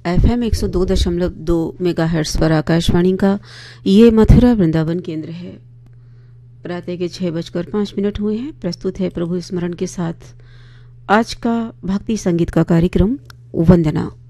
FM 102.2 megahertz पर आकाशवाणी का ये मथुरा वृंदावन केंद्र है। प्रातः के 6:05 हुए हैं। प्रस्तुत है प्रभु स्मरण के साथ आज का भक्ति संगीत का कार्यक्रम वंदना।